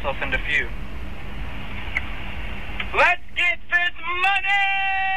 I'll send a few. Let's get this money!